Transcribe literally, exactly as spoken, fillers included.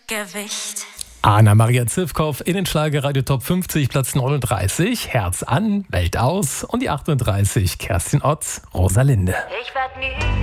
Gewicht. Anna-Maria Zivkow in den Schlagerradio Top fünfzig, Platz neununddreißig, Herz an, Welt aus und die achtunddreißig, Kerstin Ott, Rosalinde. Ich werd nie